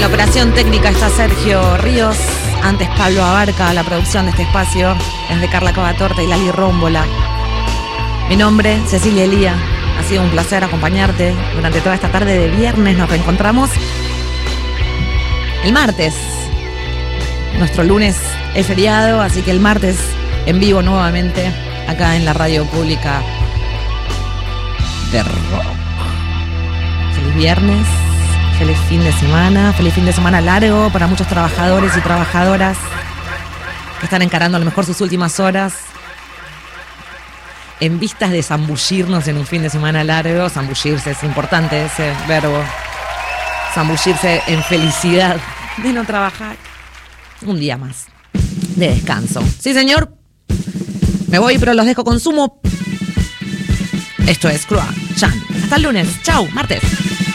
la operación técnica está Sergio Ríos. Antes Pablo Abarca, la producción de este espacio es de Carla Cavatorta y Lali Rómbola. Mi nombre, Cecilia Elía. Ha sido un placer acompañarte durante toda esta tarde de viernes. Nos reencontramos el martes. Nuestro lunes es feriado, así que el martes en vivo nuevamente acá en la radio pública de rock. Feliz viernes, feliz fin de semana largo para muchos trabajadores y trabajadoras que están encarando a lo mejor sus últimas horas en vistas de zambullirnos en un fin de semana largo. Zambullirse es importante ese verbo. Zambullirse en felicidad de no trabajar. Un día más de descanso. Sí, señor. Me voy, pero los dejo con Sumo. Esto es Cruan Chan. Hasta el lunes. Chau, martes.